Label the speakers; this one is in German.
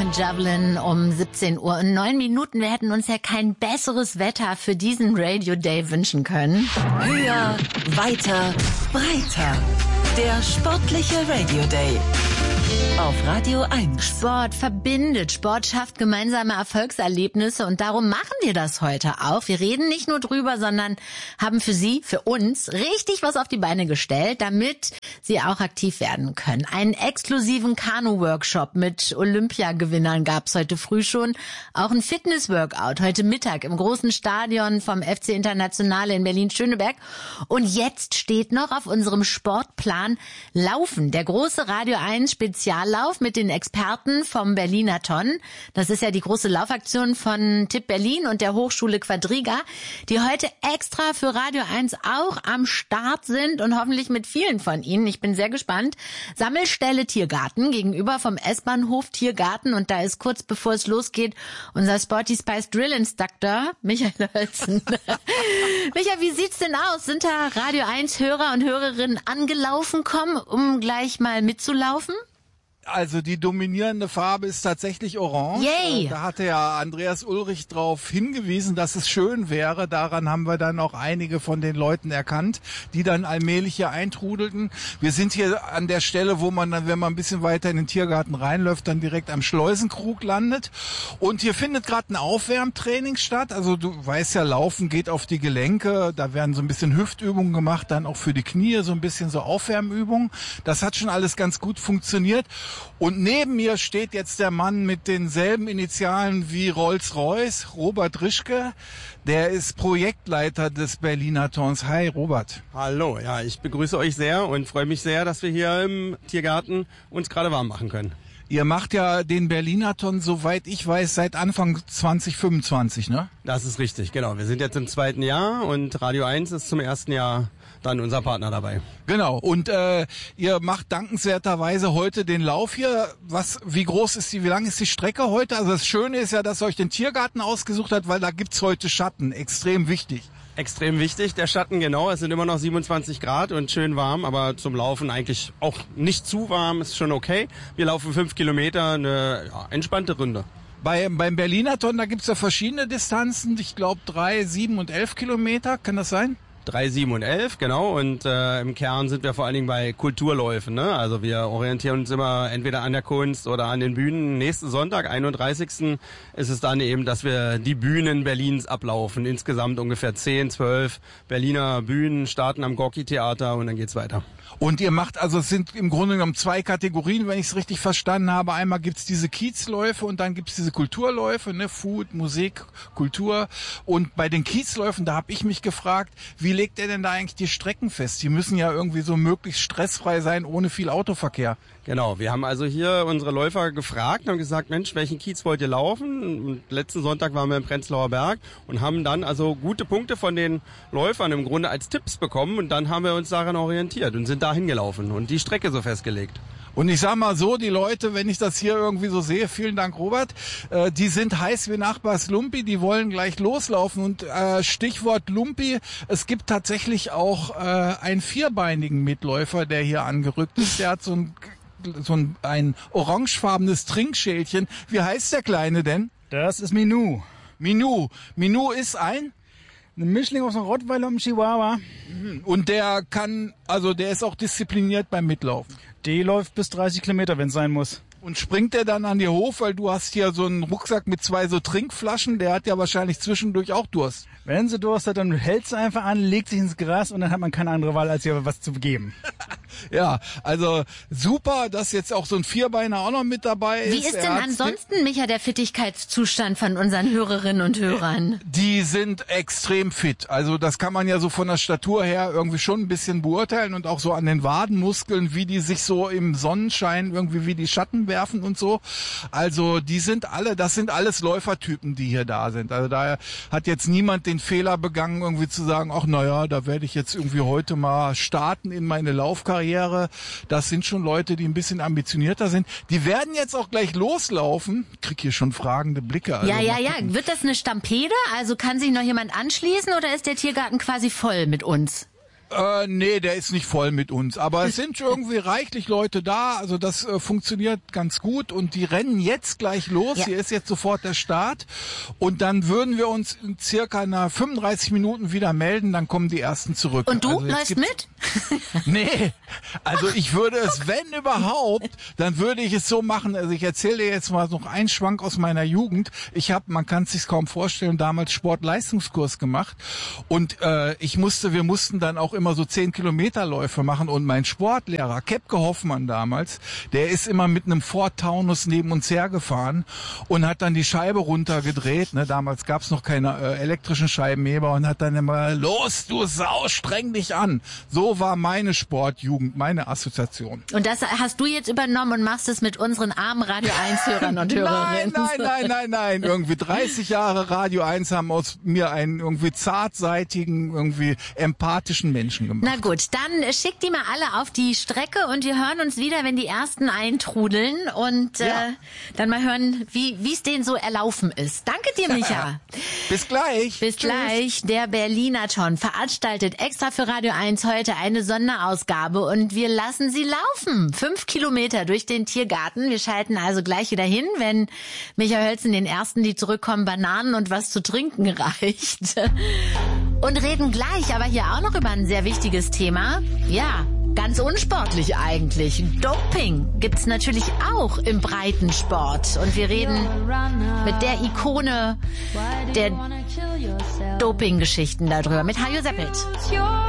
Speaker 1: Javelin um 17 Uhr und 9 Minuten. Wir hätten uns ja kein besseres Wetter für diesen Radio Day wünschen können.
Speaker 2: Höher, weiter, breiter. Der sportliche Radio Day auf Radio 1.
Speaker 1: Sport verbindet, Sport schafft gemeinsame Erfolgserlebnisse und darum machen wir das heute auch. Wir reden nicht nur drüber, sondern haben für Sie, für uns richtig was auf die Beine gestellt, damit Sie auch aktiv werden können. Einen exklusiven Kanu-Workshop mit Olympiagewinnern gab's heute früh schon. Auch ein Fitness-Workout heute Mittag im großen Stadion vom FC Internationale in Berlin-Schöneberg. Und jetzt steht noch auf unserem Sportplan Laufen, der große Radio 1 Speziallauf mit den Experten vom Berliner Ton. Das ist ja die große Laufaktion von Tipp Berlin und der Hochschule Quadriga, die heute extra für Radio 1 auch am Start sind und hoffentlich mit vielen von Ihnen. Ich bin sehr gespannt. Sammelstelle Tiergarten gegenüber vom S-Bahnhof Tiergarten und da ist kurz bevor es losgeht unser Sporty Spice Drill Instructor Michael Hölzen. Michael, wie sieht's denn aus? Sind da Radio 1 Hörer und Hörerinnen angelaufen kommen, um gleich mal mitzulaufen?
Speaker 3: Also die dominierende Farbe ist tatsächlich orange.
Speaker 1: Yay.
Speaker 3: Da hatte ja Andreas Ulrich drauf hingewiesen, dass es schön wäre. Daran haben wir dann auch einige von den Leuten erkannt, die dann allmählich hier eintrudelten. Wir sind hier an der Stelle, wo man dann, wenn man ein bisschen weiter in den Tiergarten reinläuft, dann direkt am Schleusenkrug landet. Und hier findet gerade ein Aufwärmtraining statt. Also du weißt ja, Laufen geht auf die Gelenke. Da werden so ein bisschen Hüftübungen gemacht, dann auch für die Knie so ein bisschen so Aufwärmübungen. Das hat schon alles ganz gut funktioniert. Und neben mir steht jetzt der Mann mit denselben Initialen wie Rolls-Royce, Robert Rischke. Der ist Projektleiter des Berliner Tons. Hi, Robert.
Speaker 4: Hallo, ja, ich begrüße euch sehr und freue mich sehr, dass wir hier im Tiergarten uns gerade warm machen können.
Speaker 3: Ihr macht ja den Berliner Ton, soweit ich weiß, seit Anfang 2025, ne?
Speaker 4: Das ist richtig, genau. Wir sind jetzt im 2. Jahr und Radio 1 ist zum 1. Jahr dann unser Partner dabei.
Speaker 3: Genau, und ihr macht dankenswerterweise heute den Lauf hier. Wie lang ist die Strecke heute? Also das Schöne ist ja, dass ihr euch den Tiergarten ausgesucht habt, weil da gibt's heute Schatten, extrem wichtig.
Speaker 4: Extrem wichtig, der Schatten, genau. Es sind immer noch 27 Grad und schön warm, aber zum Laufen eigentlich auch nicht zu warm, ist schon okay. Wir laufen 5 Kilometer, eine entspannte Runde.
Speaker 3: Beim Berliner Ton, da gibt's ja verschiedene Distanzen. Ich glaube 3, 7 und 11 Kilometer, kann das sein?
Speaker 4: 3, 7 und 11, genau. Und im Kern sind wir vor allen Dingen bei Kulturläufen. Ne? Also wir orientieren uns immer entweder an der Kunst oder an den Bühnen. Nächsten Sonntag, 31. ist es dann eben, dass wir die Bühnen Berlins ablaufen. Insgesamt ungefähr 10, 12 Berliner Bühnen, starten am Gorki-Theater und dann geht's weiter.
Speaker 3: Und ihr macht, also es sind im Grunde genommen 2 Kategorien, wenn ich es richtig verstanden habe. Einmal gibt's diese Kiezläufe und dann gibt's diese Kulturläufe, ne? Food, Musik, Kultur. Und bei den Kiezläufen, da habe ich mich gefragt, wie legt ihr denn da eigentlich die Strecken fest? Die müssen ja irgendwie so möglichst stressfrei sein, ohne viel Autoverkehr.
Speaker 4: Genau, wir haben also hier unsere Läufer gefragt und haben gesagt, Mensch, welchen Kiez wollt ihr laufen? Und letzten Sonntag waren wir im Prenzlauer Berg und haben dann also gute Punkte von den Läufern im Grunde als Tipps bekommen und dann haben wir uns daran orientiert und sind dahin gelaufen und die Strecke so festgelegt.
Speaker 3: Und ich sag mal so, die Leute, wenn ich das hier irgendwie so sehe, vielen Dank Robert, die sind heiß wie Nachbars Lumpi, die wollen gleich loslaufen und Stichwort Lumpi, es gibt tatsächlich auch einen vierbeinigen Mitläufer, der hier angerückt ist, der hat so ein orangefarbenes Trinkschälchen. Wie heißt der Kleine denn?
Speaker 5: Das ist Minou.
Speaker 3: Minou ist ein
Speaker 5: Mischling aus einem Rottweiler und einem Chihuahua.
Speaker 3: Und der ist auch diszipliniert beim Mitlaufen.
Speaker 5: Die läuft bis 30 Kilometer, wenn es sein muss.
Speaker 3: Und springt der dann an dir hoch, weil du hast hier so einen Rucksack mit 2 so Trinkflaschen, der hat ja wahrscheinlich zwischendurch auch Durst.
Speaker 5: Wenn sie Durst hat, dann hält sie einfach an, legt sich ins Gras und dann hat man keine andere Wahl, als ihr was zu geben.
Speaker 3: Ja, also super, dass jetzt auch so ein Vierbeiner auch noch mit dabei ist.
Speaker 1: Wie ist denn ansonsten, Micha, der Fittigkeitszustand von unseren Hörerinnen und Hörern?
Speaker 3: Die sind extrem fit. Also das kann man ja so von der Statur her irgendwie schon ein bisschen beurteilen und auch so an den Wadenmuskeln, wie die sich so im Sonnenschein irgendwie wie die Schatten werfen und so. Also das sind alles Läufertypen, die hier da sind. Also da hat jetzt niemand den Fehler begangen, irgendwie zu sagen, ach naja, da werde ich jetzt irgendwie heute mal starten in meine Laufkarriere. Das sind schon Leute, die ein bisschen ambitionierter sind. Die werden jetzt auch gleich loslaufen. Ich krieg hier schon fragende Blicke. Also
Speaker 1: ja. Wird das eine Stampede? Also kann sich noch jemand anschließen oder ist der Tiergarten quasi voll mit uns?
Speaker 3: Nee, der ist nicht voll mit uns. Aber es sind irgendwie reichlich Leute da. Also das funktioniert ganz gut. Und die rennen jetzt gleich los.
Speaker 1: Ja.
Speaker 3: Hier ist jetzt sofort der Start. Und dann würden wir uns in circa 35 Minuten wieder melden. Dann kommen die Ersten zurück.
Speaker 1: Und du
Speaker 3: also
Speaker 1: läufst mit?
Speaker 3: Nee, also ich würde es, wenn überhaupt, dann würde ich es so machen. Also ich erzähle dir jetzt mal noch einen Schwank aus meiner Jugend. Ich habe, man kann es sich kaum vorstellen, damals Sportleistungskurs gemacht. Und wir mussten dann auch immer so 10-Kilometer-Läufe machen. Und mein Sportlehrer, Kepke Hoffmann damals, der ist immer mit einem Ford Taunus neben uns hergefahren und hat dann die Scheibe runtergedreht. Ne, damals gab es noch keine elektrischen Scheibenheber und hat dann immer, los, du Sau, streng dich an. So war meine Sportjugend, meine Assoziation.
Speaker 1: Und das hast du jetzt übernommen und machst es mit unseren armen Radio 1-Hörern und Hörerinnen.
Speaker 3: Nein. Irgendwie 30 Jahre Radio 1 haben aus mir einen irgendwie zartseitigen, irgendwie empathischen Menschen gemacht.
Speaker 1: Na gut, dann schickt die mal alle auf die Strecke und wir hören uns wieder, wenn die Ersten eintrudeln und dann mal hören, wie es denen so erlaufen ist. Danke dir, Micha.
Speaker 3: Bis gleich.
Speaker 1: Bis gleich. Der Berlinathon veranstaltet extra für Radio 1 heute eine Sonderausgabe und wir lassen sie laufen. 5 Kilometer durch den Tiergarten. Wir schalten also gleich wieder hin, wenn Micha Hölzen den Ersten, die zurückkommen, Bananen und was zu trinken reicht. Und reden gleich aber hier auch noch über ein sehr wichtiges Thema. Ja, ganz unsportlich eigentlich. Doping gibt's natürlich auch im Breitensport. Und wir reden mit der Ikone der Doping-Geschichten darüber, mit Hajo Seppelt.